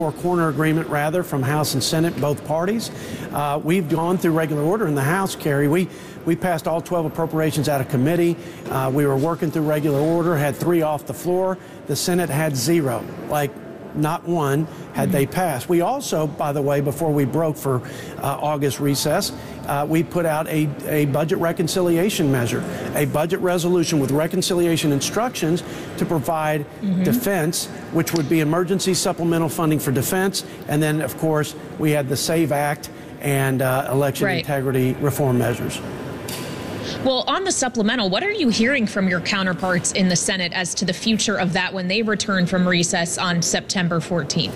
corner agreement, rather, from House and Senate, both parties. We've gone through regular order in the House, Carrie. We passed all 12 appropriations out of committee. We were working through regular order, had 3 off the floor. The Senate had 0, like not one had they passed. We also, by the way, before we broke for August recess, we put out a budget reconciliation measure, a budget resolution with reconciliation instructions to provide defense, which would be emergency supplemental funding for defense. And then, of course, we had the SAVE Act and election integrity reform measures. Well, on the supplemental, what are you hearing from your counterparts in the Senate as to the future of that when they return from recess on September 14th?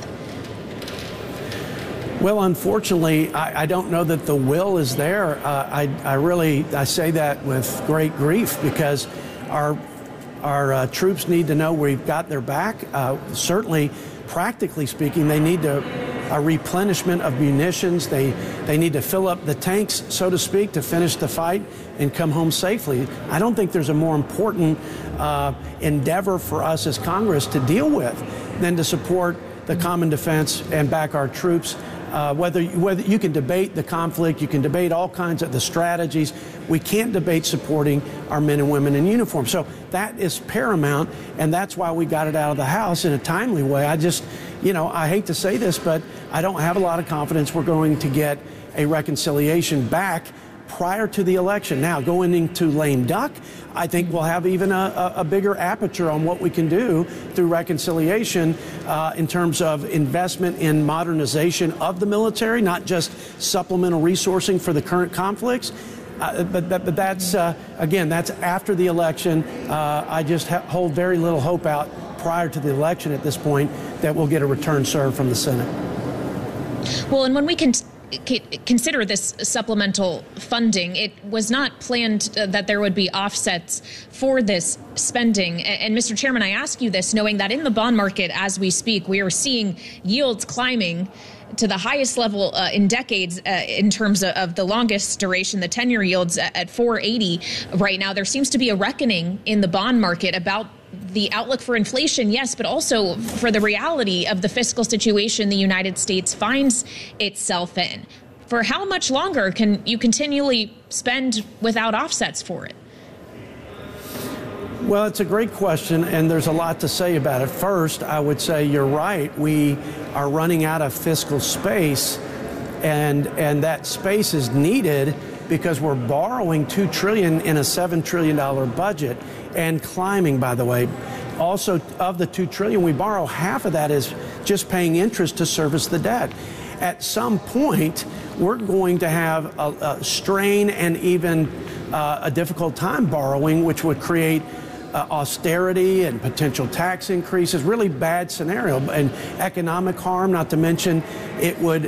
Well, unfortunately, I don't know that the will is there. I say that with great grief, because our troops need to know we've got their back. Certainly, practically speaking, they need a replenishment of munitions. They need to fill up the tanks, so to speak, to finish the fight and come home safely. I don't think there's a more important endeavor for us as Congress to deal with than to support the common defense and back our troops. Whether you can debate the conflict, you can debate all kinds of the strategies. We can't debate supporting our men and women in uniform. So that is paramount, and that's why we got it out of the House in a timely way. I hate to say this, but I don't have a lot of confidence we're going to get a reconciliation back prior to the election. Now, going into lame duck, I think we'll have even a bigger aperture on what we can do through reconciliation in terms of investment in modernization of the military, not just supplemental resourcing for the current conflicts. But that's, again, that's after the election. I just hold very little hope out prior to the election at this point that we'll get a return served from the Senate. Well, and when we can consider this supplemental funding, it was not planned that there would be offsets for this spending. And Mr. Chairman, I ask you this knowing that in the bond market as we speak, we are seeing yields climbing to the highest level in decades in terms of the longest duration, the 10-year yields at 480 right now. There seems to be a reckoning in the bond market about the outlook for inflation, yes, but also for the reality of the fiscal situation the United States finds itself in. For how much longer can you continually spend without offsets for it? Well, it's a great question, and there's a lot to say about it. First, I would say you're right. We are running out of fiscal space, and that space is needed because we're borrowing $2 trillion in a $7 trillion budget and climbing, by the way. Also, of the $2 trillion we borrow, half of that is just paying interest to service the debt. At some point, we're going to have a strain and even a difficult time borrowing, which would create austerity and potential tax increases, really bad scenario, and economic harm, not to mention it would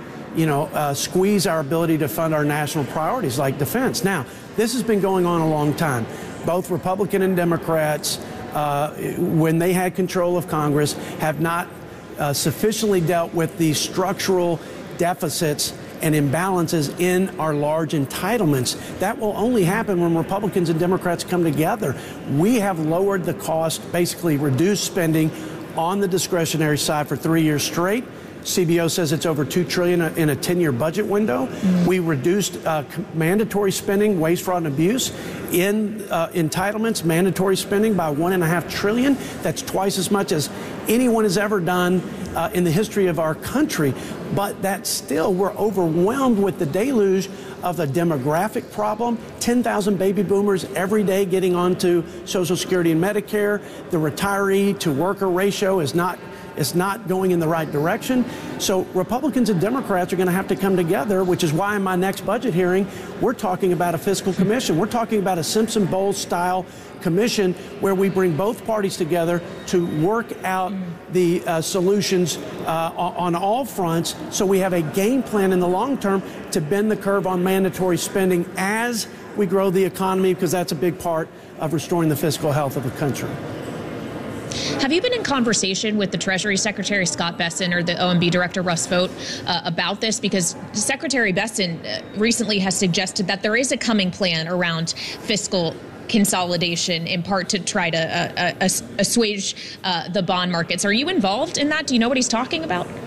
squeeze our ability to fund our national priorities like defense. Now, this has been going on a long time. Both Republican and Democrats, when they had control of Congress, have not sufficiently dealt with the structural deficits and imbalances in our large entitlements. That will only happen when Republicans and Democrats come together. We have lowered the cost, basically reduced spending on the discretionary side for 3 years straight. CBO says it's over $2 trillion in a 10-year budget window. We reduced mandatory spending, waste, fraud, and abuse in entitlements, mandatory spending by $1.5 trillion. That's twice as much as anyone has ever done in the history of our country. But that still, we're overwhelmed with the deluge of the demographic problem. 10,000 baby boomers every day getting onto Social Security and Medicare. The retiree to worker ratio is not going in the right direction. So Republicans and Democrats are going to have to come together, which is why in my next budget hearing, we're talking about a fiscal commission. We're talking about a Simpson-Bowles style commission where we bring both parties together to work out the solutions on all fronts, so we have a game plan in the long term to bend the curve on mandatory spending as we grow the economy, because that's a big part of restoring the fiscal health of the country. Have you been in conversation with the Treasury Secretary Scott Bessent or the OMB Director Russ Vought about this? Because Secretary Bessent recently has suggested that there is a coming plan around fiscal consolidation, in part to try to assuage the bond markets. Are you involved in that? Do you know what he's talking about?